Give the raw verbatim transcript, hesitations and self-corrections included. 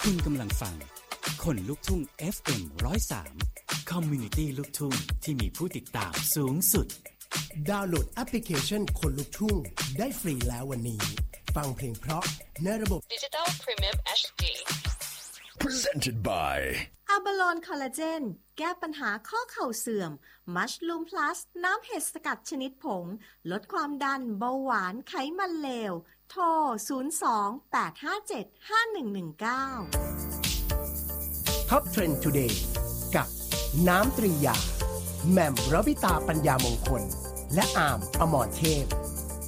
คุณกำลังฟังคนลุกทุ่ง เอฟ เอ็ม หนึ่งศูนย์สาม Community ลูกทุ่งที่มีผู้ติดตามสูงสุดดาวน์โหลดแอปพลิเคชันคนลุกทุ่งได้ฟรีแล้ววันนี้ฟังเพลงเพราะในระบบ Digital Premium เอช ดี Presented by อะบาโลนคอลลาเจนแก้ปัญหาข้อเข่าเสื่อมมัชลูมพลัสน้ำเห็ดสกัดชนิดผงลดความดันเบาหวานไขมันเลวโทรศูนย์ สอง แปด ห้า เจ็ด ห้า หนึ่ง หนึ่ง เก้า Top Trend Today กับน้ำตรียาแหม่มรวิตาปัญญามงคลและอามอมรเทพ